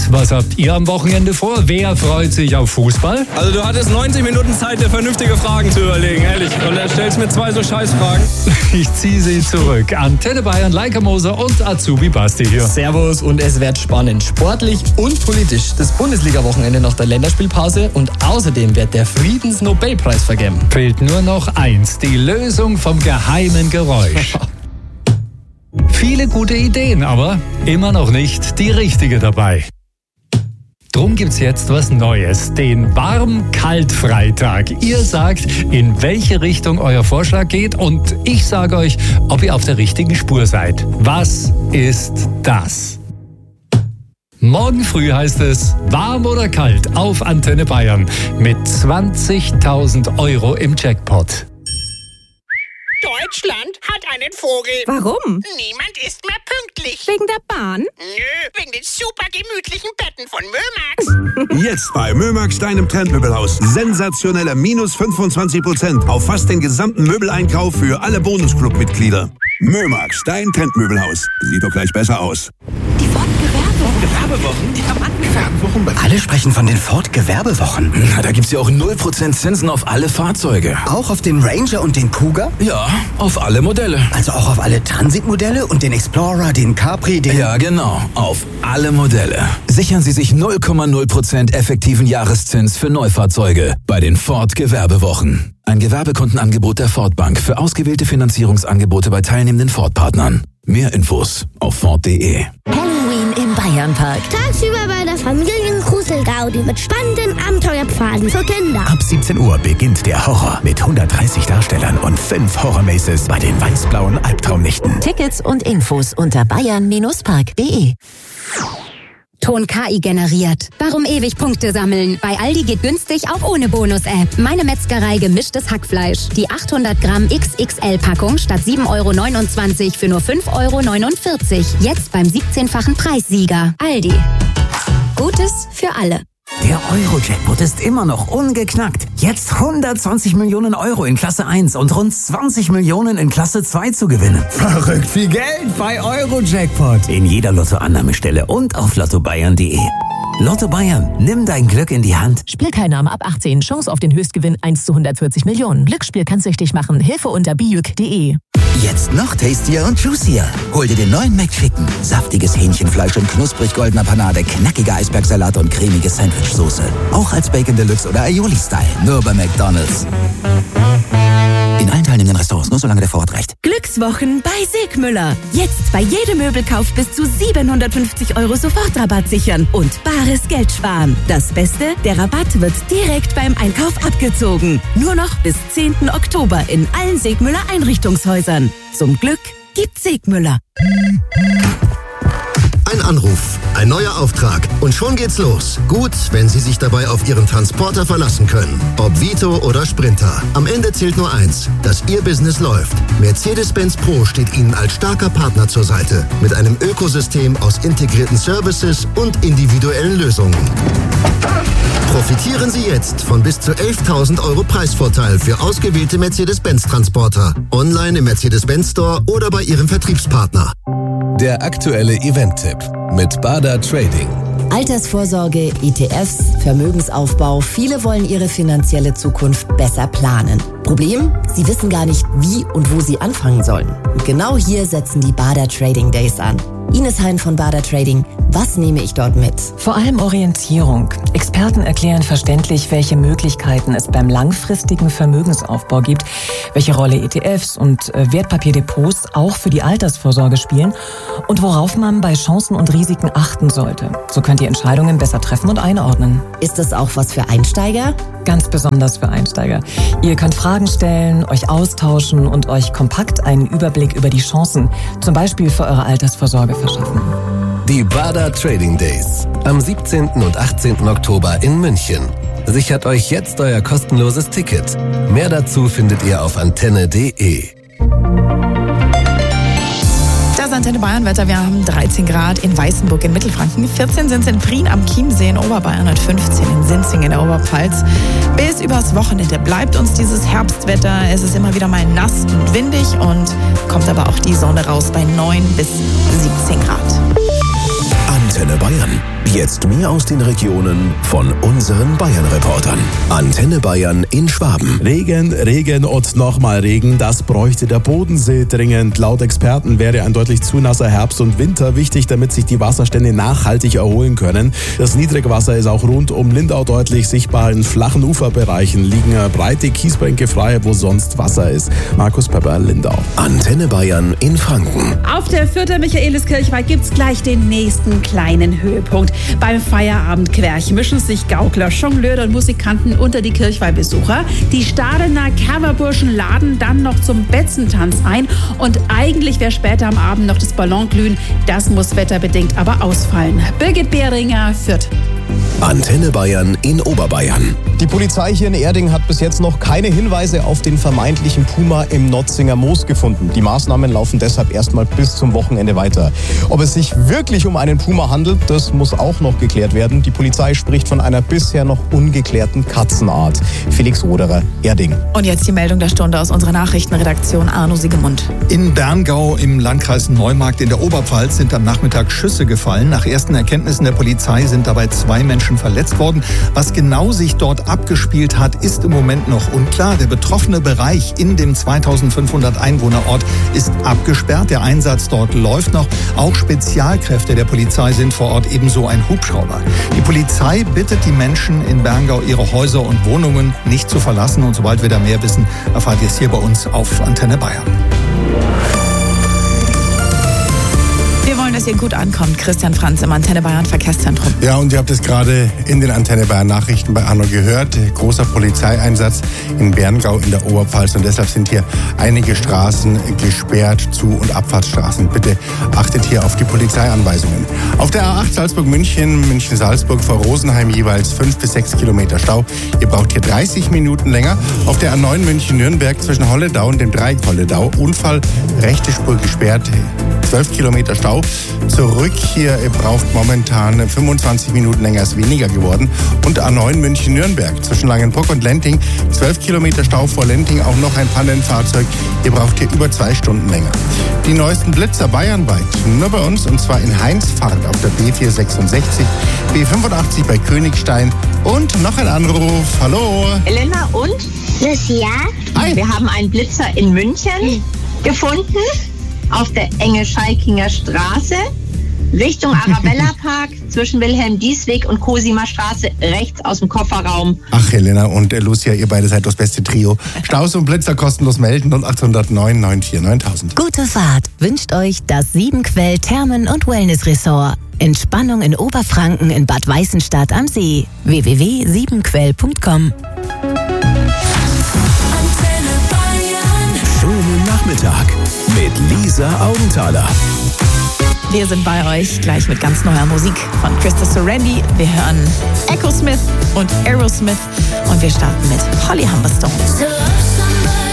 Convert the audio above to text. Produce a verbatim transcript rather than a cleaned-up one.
was habt ihr am Wochenende vor? Wer freut sich auf Fußball? Also du hattest neunzig Minuten Zeit, dir vernünftige Fragen zu überlegen, ehrlich. Und dann stellst du mir zwei so Scheißfragen. Ich ziehe sie zurück. Antenne Bayern, Leica Moser und Azubi Basti hier. Servus und es wird spannend, sportlich und politisch. Das Bundesliga-Wochenende nach der Länderspielpause und außerdem wird der Friedensnobelpreis vergeben. Fehlt nur noch eins, die Lösung vom geheimen Geräusch. Viele gute Ideen, aber immer noch nicht die richtige dabei. Drum gibt's jetzt was Neues, den Warm-Kalt-Freitag. Ihr sagt, in welche Richtung euer Vorschlag geht und ich sage euch, ob ihr auf der richtigen Spur seid. Was ist das? Morgen früh heißt es warm oder kalt auf Antenne Bayern mit zwanzigtausend Euro im Jackpot. Deutschland hat einen Vogel. Warum? Niemand ist mehr pünktlich. Wegen der Bahn? Nö, wegen den super gemütlichen Betten von Mömax. Jetzt bei Mömax, deinem Trendmöbelhaus. Sensationelle minus fünfundzwanzig Prozent auf fast den gesamten Möbeleinkauf für alle Bonusclub-Mitglieder. Mömax, dein Trendmöbelhaus. Sieht doch gleich besser aus. Die Ford-Gewerbewochen. Gewerbewochen? Ich hab angefangen. Alle sprechen von den Ford-Gewerbewochen. Na, da gibt's ja auch null Prozent Zinsen auf alle Fahrzeuge. Auch auf den Ranger und den Kuga? Ja, auf alle Modelle. Also auch auf alle Transitmodelle und den Explorer, den Capri, den... Ja, genau. Auf alle Modelle. Sichern Sie sich null Komma null Prozent effektiven Jahreszins für Neufahrzeuge bei den Ford-Gewerbewochen. Ein Gewerbekundenangebot der Ford Bank für ausgewählte Finanzierungsangebote bei teilnehmenden Ford-Partnern. Mehr Infos auf Ford punkt de. Halloween im Bayernpark. Tagsüber bei der Familien-Grusel-Gaudi mit spannenden Abenteuerpfaden für Kinder. Ab siebzehn Uhr beginnt der Horror mit hundertdreißig Darstellern und fünf Horror-Maces bei den weiß-blauen Albtraumnächten. Tickets und Infos unter bayern Park punkt de. Ton K I generiert. Warum ewig Punkte sammeln? Bei Aldi geht günstig auch ohne Bonus-App. Meine Metzgerei gemischtes Hackfleisch. Die achthundert Gramm X X L-Packung statt sieben Euro neunundzwanzig für nur fünf Euro neunundvierzig. Jetzt beim siebzehnfachen Preissieger. Aldi. Gutes für alle. Der Euro-Jackpot ist immer noch ungeknackt. Jetzt hundertzwanzig Millionen Euro in Klasse eins und rund zwanzig Millionen in Klasse zwei zu gewinnen. Verrückt viel Geld bei Euro-Jackpot. In jeder Lottoannahmestelle und auf lotto bayern punkt de. Lotto Bayern, nimm dein Glück in die Hand. Spielteilnahme ab achtzehn. Chance auf den Höchstgewinn eins zu hundertvierzig Millionen. Glücksspiel kann süchtig machen. Hilfe unter bijuk punkt de. Jetzt noch tastier und juicier. Hol dir den neuen McChicken. Saftiges Hähnchenfleisch in knusprig goldener Panade, knackiger Eisbergsalat und cremige Sandwichsoße. Auch als Bacon Deluxe oder Aioli-Style. Nur bei McDonald's. In allen teilnehmenden Restaurants, nur solange der Vorrat reicht. Glückswochen bei Segmüller. Jetzt bei jedem Möbelkauf bis zu siebenhundertfünfzig Euro Sofortrabatt sichern und bares Geld sparen. Das Beste, der Rabatt wird direkt beim Einkauf abgezogen. Nur noch bis zehnten Oktober in allen Segmüller Einrichtungshäusern. Zum Glück gibt Segmüller. Ein Anruf, ein neuer Auftrag und schon geht's los. Gut, wenn Sie sich dabei auf Ihren Transporter verlassen können. Ob Vito oder Sprinter. Am Ende zählt nur eins, dass Ihr Business läuft. Mercedes-Benz Pro steht Ihnen als starker Partner zur Seite. Mit einem Ökosystem aus integrierten Services und individuellen Lösungen. Profitieren Sie jetzt von bis zu elftausend Euro Preisvorteil für ausgewählte Mercedes-Benz-Transporter. Online im Mercedes-Benz Store oder bei Ihrem Vertriebspartner. Der aktuelle Event-Tipp mit Bader Trading. Altersvorsorge, E T Fs, Vermögensaufbau. Viele wollen ihre finanzielle Zukunft besser planen. Problem? Sie wissen gar nicht, wie und wo sie anfangen sollen. Und genau hier setzen die Bader Trading Days an. Ines Hein von Bader Trading. Was nehme ich dort mit? Vor allem Orientierung. Experten erklären verständlich, welche Möglichkeiten es beim langfristigen Vermögensaufbau gibt, welche Rolle E T Fs und Wertpapierdepots auch für die Altersvorsorge spielen und worauf man bei Chancen und Risiken achten sollte. So könnt ihr Entscheidungen besser treffen und einordnen. Ist das auch was für Einsteiger? Ganz besonders für Einsteiger. Ihr könnt Fragen stellen, euch austauschen und euch kompakt einen Überblick über die Chancen, zum Beispiel für eure Altersvorsorge, verschaffen. Die Bader Trading Days am siebzehnten und achtzehnten Oktober in München. Sichert euch jetzt euer kostenloses Ticket. Mehr dazu findet ihr auf antenne punkt de. Das Antenne Bayern Wetter. Wir haben dreizehn Grad in Weißenburg in Mittelfranken, vierzehn sind es in Prien am Chiemsee in Oberbayern und fünfzehn in Sinzing in der Oberpfalz. Bis übers Wochenende bleibt uns dieses Herbstwetter. Es ist immer wieder mal nass und windig und kommt aber auch die Sonne raus bei neun bis siebzehn Grad. Antenne Bayern. Jetzt mehr aus den Regionen von unseren Bayern-Reportern. Antenne Bayern in Schwaben. Regen, Regen und nochmal Regen, das bräuchte der Bodensee dringend. Laut Experten wäre ein deutlich zu nasser Herbst und Winter wichtig, damit sich die Wasserstände nachhaltig erholen können. Das Niedrigwasser ist auch rund um Lindau deutlich sichtbar. In flachen Uferbereichen liegen breite Kiesbänke frei, wo sonst Wasser ist. Markus Pepper, Lindau. Antenne Bayern in Franken. Auf der Fürther Michaeliskirchweih gibt's gleich den nächsten kleinen Höhepunkt. Beim Feierabendquerch mischen sich Gaukler, Jongleure und Musikanten unter die Kirchweihbesucher. Die Stadener Coverburschen laden dann noch zum Betzentanz ein. Und eigentlich wäre später am Abend noch das Ballonglühen. Das muss wetterbedingt aber ausfallen. Birgit Behringer, Fürth. Antenne Bayern in Oberbayern. Die Polizei hier in Erding hat bis jetzt noch keine Hinweise auf den vermeintlichen Puma im Notzinger Moos gefunden. Die Maßnahmen laufen deshalb erstmal bis zum Wochenende weiter. Ob es sich wirklich um einen Puma handelt, das muss auch noch geklärt werden. Die Polizei spricht von einer bisher noch ungeklärten Katzenart. Felix Roderer, Erding. Und jetzt die Meldung der Stunde aus unserer Nachrichtenredaktion, Arno Siegemund. In Berngau im Landkreis Neumarkt in der Oberpfalz sind am Nachmittag Schüsse gefallen. Nach ersten Erkenntnissen der Polizei sind dabei zwei Menschen verletzt worden. Was genau sich dort abgespielt hat, ist im Moment noch unklar. Der betroffene Bereich in dem zweitausendfünfhundert Einwohnerort ist abgesperrt. Der Einsatz dort läuft noch. Auch Spezialkräfte der Polizei sind vor Ort, ebenso ein Hubschrauber. Die Polizei bittet die Menschen in Berngau, ihre Häuser und Wohnungen nicht zu verlassen. Und sobald wir da mehr wissen, erfahrt ihr es hier bei uns auf Antenne Bayern. Wir wollen, dass ihr gut ankommt. Christian Franz im Antenne Bayern Verkehrszentrum. Ja, und ihr habt es gerade in den Antenne Bayern Nachrichten bei Arno gehört. Großer Polizeieinsatz in Berngau in der Oberpfalz. Und deshalb sind hier einige Straßen gesperrt, Zu- und Abfahrtsstraßen. Bitte achtet hier auf die Polizeianweisungen. Auf der A acht Salzburg-München, München-Salzburg vor Rosenheim jeweils fünf bis sechs Kilometer Stau. Ihr braucht hier dreißig Minuten länger. Auf der A neun München-Nürnberg zwischen Holledau und dem Dreieck Holledau. Unfall, rechte Spur gesperrt, zwölf Kilometer Stau. Zurück hier, ihr braucht momentan fünfundzwanzig Minuten länger, ist weniger geworden. Und A neun München-Nürnberg zwischen Langenbruck und Lenting, zwölf Kilometer Stau vor Lenting, auch noch ein Pannenfahrzeug. Ihr braucht hier über zwei Stunden länger. Die neuesten Blitzer bayernweit, nur bei uns, und zwar in Heinsfahrt auf der B vierhundertsechsundsechzig, B fünfundachtzig bei Königstein. Und noch ein Anruf. Hallo. Elena und Lucia. Hi. Wir haben einen Blitzer in München gefunden. Auf der Enge-Schalkinger Straße, Richtung Arabella Park, zwischen Wilhelm-Dies-Weg und Cosima Straße, rechts aus dem Kofferraum. Ach, Helena und Lucia, ihr beide seid das beste Trio. Staus und Blitzer kostenlos melden und acht null neun neun vier neuntausend. Gute Fahrt wünscht euch das Siebenquell Thermen- und Wellness-Ressort. Entspannung in Oberfranken in Bad Weißenstadt am See. w w w punkt siebenquell punkt com. Schönen Nachmittag mit Lisa Augenthaler. Wir sind bei euch gleich mit ganz neuer Musik von Krista Sorandi. Wir hören Echo Smith und Aerosmith und wir starten mit Holly Humberstone.